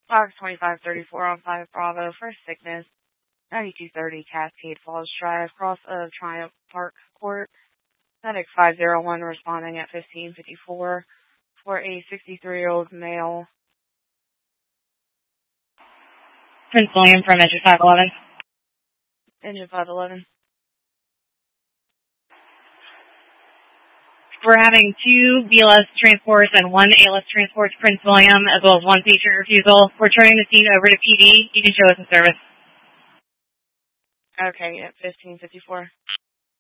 Fox 2534 on 5 Bravo, First Sickness, 9230 Cascade Falls Drive, cross of Triumph Park Court. Medic 501 responding at 1554 for a 63-year-old male. Prince William from Engine 511. Engine 511. We're having 2 BLS transports and 1 ALS transport to Prince William, as well as 1 patient refusal. We're turning the scene over to PD. You can show us the service. Okay, at 1554.